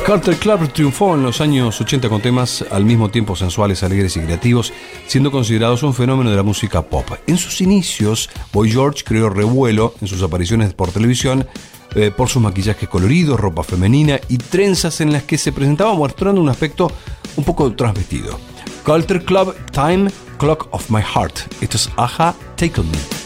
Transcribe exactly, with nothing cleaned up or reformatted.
Culture Club triunfó en los años ochenta con temas al mismo tiempo sensuales, alegres y creativos, siendo considerados un fenómeno de la música pop. En sus inicios, Boy George creó revuelo en sus apariciones por televisión eh, por sus maquillajes coloridos, ropa femenina y trenzas en las que se presentaba mostrando un aspecto un poco transvestido. Culture Club, Time Clock of My Heart. Esto es A H A, Take On Me.